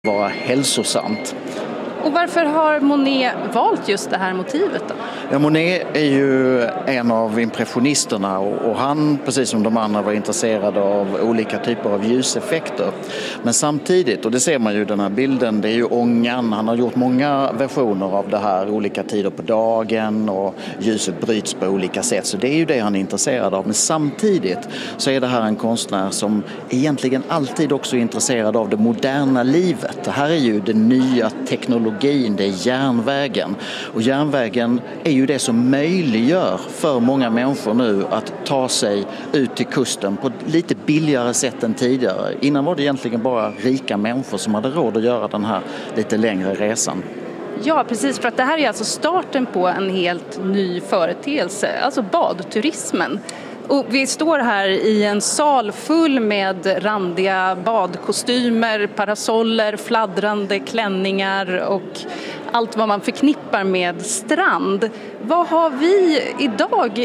vara hälsosamt. Och varför har Monet valt just det här motivet då? Ja, Monet är ju en av impressionisterna och han, precis som de andra, var intresserad av olika typer av ljuseffekter. Men samtidigt, och det ser man ju i den här bilden, det är ju ångan. Han har gjort många versioner av det här, olika tider på dagen, och ljuset bryts på olika sätt. Så det är ju det han är intresserad av. Men samtidigt så är det här en konstnär som egentligen alltid också är intresserad av det moderna livet. Det här är ju den nya teknologin, det är järnvägen. Och järnvägen är ju det som möjliggör för många människor nu att ta sig ut till kusten på ett lite billigare sätt än tidigare. Innan var det egentligen bara rika människor som hade råd att göra den här lite längre resan. Ja, precis, för att det här är alltså starten på en helt ny företeelse, alltså badturismen. Och vi står här i en sal full med randiga badkostymer, parasoller, fladdrande klänningar och allt vad man förknippar med strand. Vad har vi idag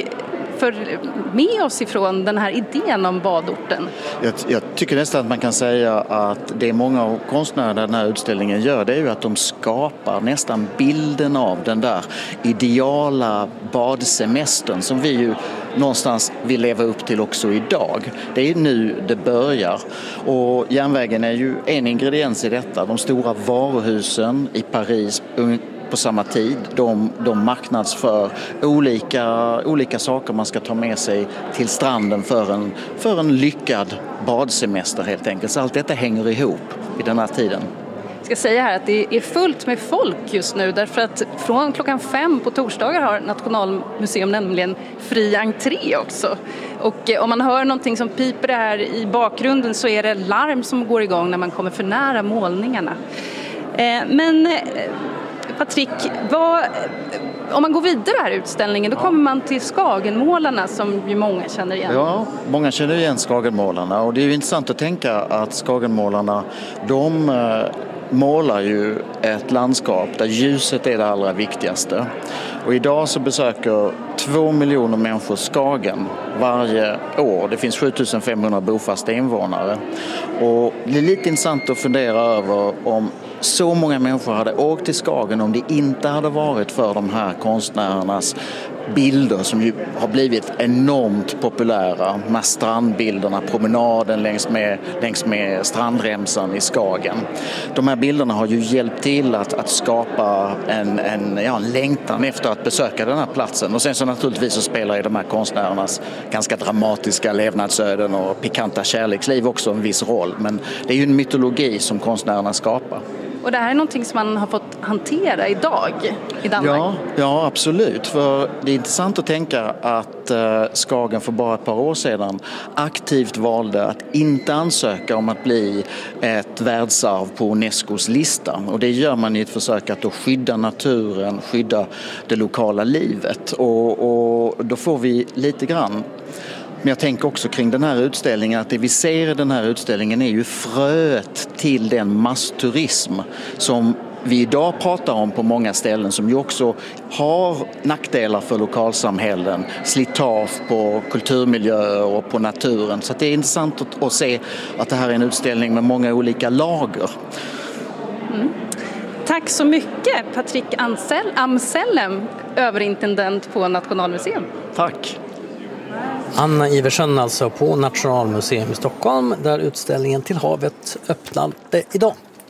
med oss ifrån den här idén om badorten? Jag tycker nästan att man kan säga att det många av konstnärerna den här utställningen gör, det är ju att de skapar nästan bilden av den där ideala badsemestern som vi ju någonstans vill leva upp till också idag. Det är nu det börjar. Och järnvägen är ju en ingrediens i detta. De stora varuhusen i Paris på samma tid, de marknadsför olika saker man ska ta med sig till stranden för en lyckad badsemester helt enkelt. Så allt detta hänger ihop i den här tiden. Jag ska säga här att det är fullt med folk just nu, därför att från 5:00 på torsdagar har Nationalmuseum nämligen fri entré också. Och om man hör någonting som piper här i bakgrunden så är det larm som går igång när man kommer för nära målningarna. Men Patrik, om man går vidare här i utställningen, då kommer man till Skagenmålarna som ju många känner igen. Ja, många känner igen Skagenmålarna, och det är ju intressant att tänka att Skagenmålarna, de målar ju ett landskap där ljuset är det allra viktigaste. Och idag så besöker 2 miljoner människor Skagen varje år. Det finns 7500 bofasta invånare. Och det är lite intressant att fundera över om så många människor hade åkt till Skagen om det inte hade varit för de här konstnärernas bilder som ju har blivit enormt populära, med strandbilderna, promenaden längs med strandremsan i Skagen. De här bilderna har ju hjälpt till att skapa en längtan efter att besöka den här platsen. Och sen så naturligtvis så spelar ju de här konstnärernas ganska dramatiska levnadsöden och pikanta kärleksliv också en viss roll. Men det är ju en mytologi som konstnärerna skapar. Och det här är någonting som man har fått hantera idag i Danmark. Ja, absolut. För det är intressant att tänka att Skagen för bara ett par år sedan aktivt valde att inte ansöka om att bli ett världsarv på Unescos lista. Och det gör man i ett försök att då skydda naturen, skydda det lokala livet. Och då får vi lite grann. Men jag tänker också kring den här utställningen att det vi ser i den här utställningen är ju fröet till den massturism som vi idag pratar om på många ställen, som ju också har nackdelar för lokalsamhällen, slitage på kulturmiljöer och på naturen. Så det är intressant att se att det här är en utställning med många olika lager. Mm. Tack så mycket Patrik Amsellem, överintendent på Nationalmuseum. Tack. Anna Iversson alltså på Nationalmuseum i Stockholm, där utställningen Till havet öppnade idag.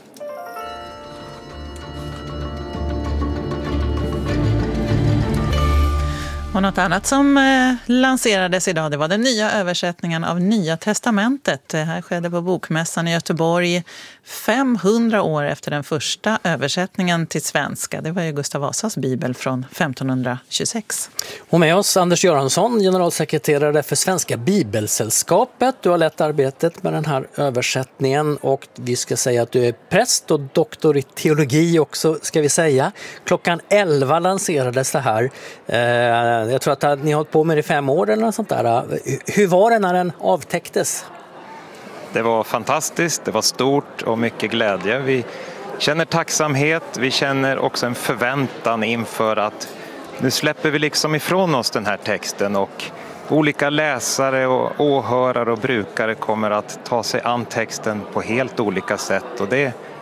Och något annat som lanserades idag, det var den nya översättningen av Nya testamentet. Det här skedde på Bokmässan i Göteborg 500 år efter den första översättningen till svenska. Det var ju Gustav Vasas bibel från 1526. Och med oss Anders Göransson, generalsekreterare för Svenska Bibelsällskapet. Du har lett arbetet med den här översättningen, och vi ska säga att du är präst och doktor i teologi också, ska vi säga. Klockan 11 lanserades det här. Jag tror att ni har hållit på med det i 5 år eller något sånt där. Hur var det när den avtäcktes? Det var fantastiskt, det var stort och mycket glädje. Vi känner tacksamhet, vi känner också en förväntan inför att nu släpper vi liksom ifrån oss den här texten, och olika läsare och åhörare och brukare kommer att ta sig an texten på helt olika sätt, och det